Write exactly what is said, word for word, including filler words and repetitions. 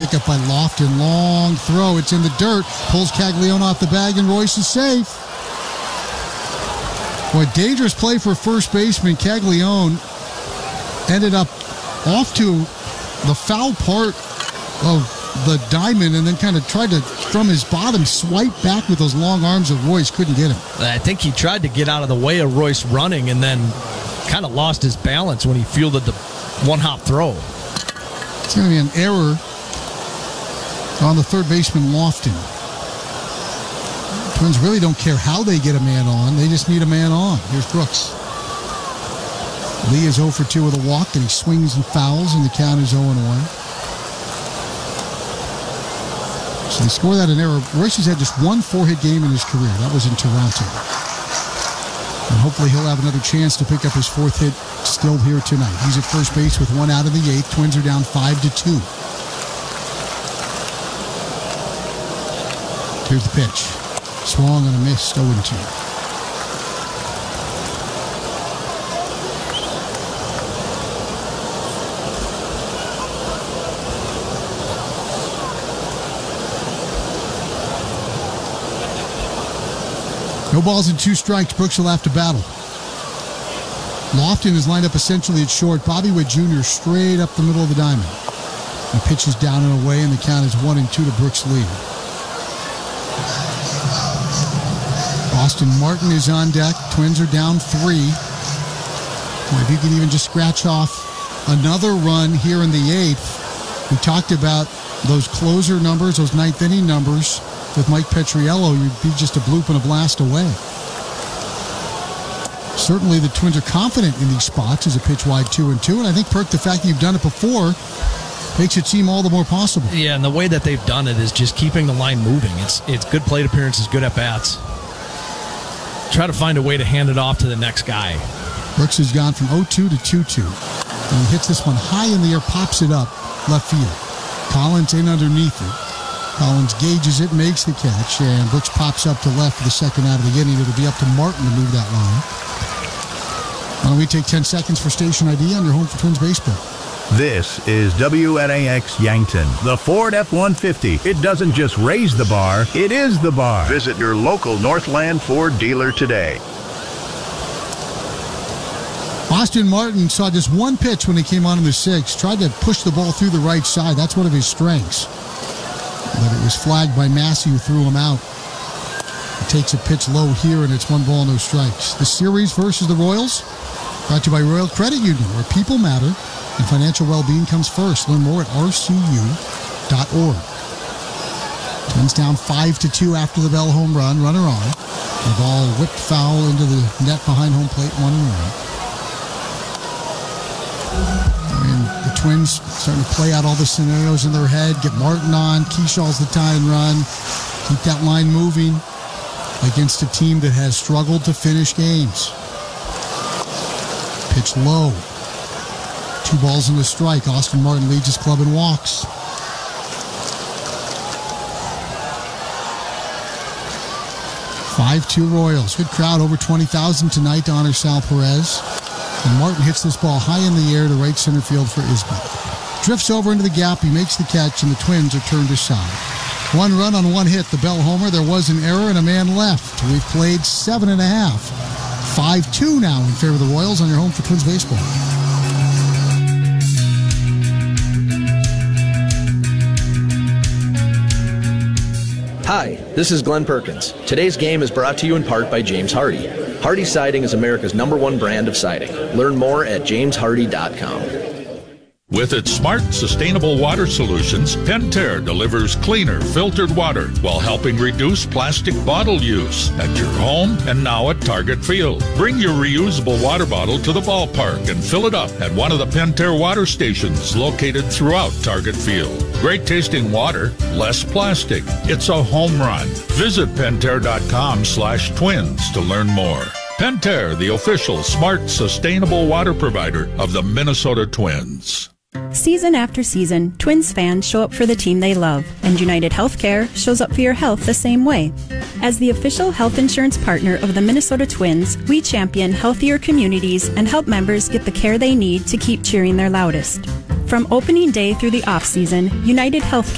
Pick up by Lofton. Long throw. It's in the dirt. Pulls Caglione off the bag, and Royce is safe. Boy, dangerous play for first baseman. Caglione ended up off to the foul part of the diamond and then kind of tried to, from his bottom, swipe back with those long arms of Royce. Couldn't get him. I think he tried to get out of the way of Royce running and then kind of lost his balance when he fielded the one-hop throw. It's going to be an error on the third baseman, Lofton. Twins really don't care how they get a man on. They just need a man on. Here's Brooks. Lee is oh for two with a walk, and he swings and fouls, and the count is oh and one. So they score that in error. Royce has had just one four-hit game in his career. That was in Toronto. And hopefully he'll have another chance to pick up his fourth hit still here tonight. He's at first base with one out of the eighth. Twins are down five to two. Here's the pitch. Swung and a miss, oh and two. No balls and two strikes. Brooks will have to battle. Lofton is lined up essentially at short. Bobby Witt Junior straight up the middle of the diamond. The pitch is down and away, and the count is one and two to Brooks' lead. Austin Martin is on deck. Twins are down three. Well, if you can even just scratch off another run here in the eighth, we talked about those closer numbers, those ninth inning numbers. With Mike Petriello, you'd be just a bloop and a blast away. Certainly the Twins are confident in these spots as a pitch wide two and two, and I think, Perk, the fact that you've done it before makes it seem all the more possible. Yeah, and the way that they've done it is just keeping the line moving. It's it's good plate appearances, good at-bats. Try to find a way to hand it off to the next guy. Brooks has gone from oh two to two two. And he hits this one high in the air, pops it up left field. Collins in underneath it. Collins gauges it, makes the catch, and Brooks pops up to left for the second out of the inning. It'll be up to Martin to move that line. Why don't we take ten seconds for station I D on your home for Twins baseball? This is W N A X Yankton, the Ford F one fifty. It doesn't just raise the bar, it is the bar. Visit your local Northland Ford dealer today. Austin Martin saw just one pitch when he came on in the sixth. Tried to push the ball through the right side. That's one of his strengths. But it was flagged by Massey, who threw him out. He takes a pitch low here, and it's one ball, no strikes. The series versus the Royals, brought to you by Royal Credit Union, where people matter and financial well-being comes first. Learn more at R C U dot org. Twins down five to two after the Bell home run. Runner on. The ball whipped foul into the net behind home plate, one and one. And the Twins starting to play out all the scenarios in their head. Get Martin on. Keeshaw's the tie and run. Keep that line moving against a team that has struggled to finish games. Pitch low. Two balls and a strike. Austin Martin leads his club in walks. five two Royals. Good crowd, over twenty thousand tonight to honor Sal Perez. And Martin hits this ball high in the air to right center field for Isbell. Drifts over into the gap. He makes the catch, and the Twins are turned aside. One run on one hit. The Bell homer. There was an error and a man left. We've played seven and a half. five two now in favor of the Royals on your home for Twins baseball. Hi, this is Glenn Perkins. Today's game is brought to you in part by James Hardy. Hardy Siding is America's number one brand of siding. Learn more at james hardy dot com. With its smart, sustainable water solutions, Pentair delivers cleaner, filtered water while helping reduce plastic bottle use at your home and now at Target Field. Bring your reusable water bottle to the ballpark and fill it up at one of the Pentair water stations located throughout Target Field. Great tasting water, less plastic. It's a home run. Visit Pentair.com slash twins to learn more. Pentair, the official smart, sustainable water provider of the Minnesota Twins. Season after season, Twins fans show up for the team they love, and United Healthcare shows up for your health the same way. As the official health insurance partner of the Minnesota Twins, we champion healthier communities and help members get the care they need to keep cheering their loudest. From opening day through the off-season, United Healthcare